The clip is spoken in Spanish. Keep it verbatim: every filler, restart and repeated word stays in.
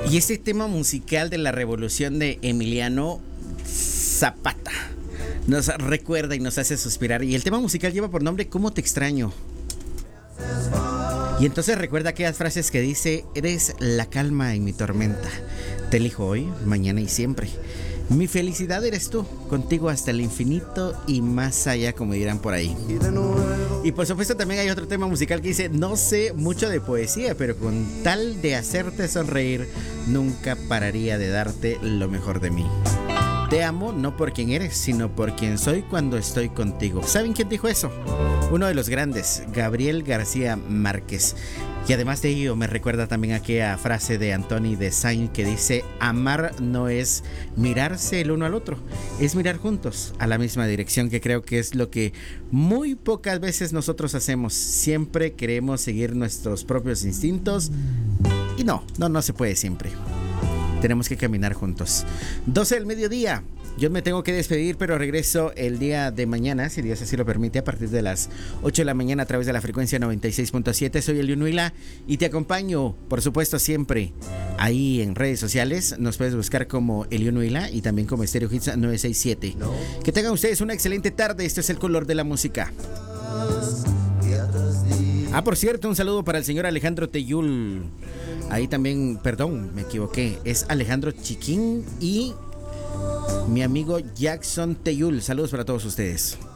Y este tema musical de la revolución de Emiliano Zapata nos recuerda y nos hace suspirar. Y el tema musical lleva por nombre ¿Cómo te extraño? Y entonces recuerda aquellas frases que dice: eres la calma en mi tormenta, te elijo hoy, mañana y siempre. Mi felicidad eres tú, contigo hasta el infinito y más allá, como dirán por ahí. Y por supuesto también hay otro tema musical que dice: no sé mucho de poesía, pero con tal de hacerte sonreír, nunca pararía de darte lo mejor de mí. Te amo no por quien eres, sino por quien soy cuando estoy contigo. ¿Saben quién dijo eso? Uno de los grandes, Gabriel García Márquez. Y además de ello me recuerda también aquella frase de Antoni de Saint que dice: amar no es mirarse el uno al otro, es mirar juntos a la misma dirección, que creo que es lo que muy pocas veces nosotros hacemos. Siempre queremos seguir nuestros propios instintos y no, no, no se puede siempre. Tenemos que caminar juntos. doce del mediodía. Yo me tengo que despedir, pero regreso el día de mañana, si Dios así lo permite, a partir de las ocho de la mañana a través de la frecuencia noventa y seis punto siete. Soy Elio Nuila y te acompaño, por supuesto, siempre ahí en redes sociales. Nos puedes buscar como Elio Nuila y también como Stereo Hits novecientos sesenta y siete. Que tengan ustedes una excelente tarde. Este es el color de la música. Ah, por cierto, un saludo para el señor Alejandro Teyul. Ahí también, perdón, me equivoqué. Es Alejandro Chiquín y mi amigo Jackson Teyul. Saludos para todos ustedes.